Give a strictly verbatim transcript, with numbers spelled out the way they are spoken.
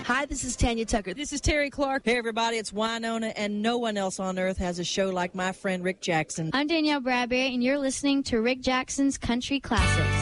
Hi, this is Tanya Tucker. This is Terry Clark. Hey, everybody, it's Winona, and no one else on earth has a show like my friend Rick Jackson. I'm Danielle Bradbury, and you're listening to Rick Jackson's Country Classics.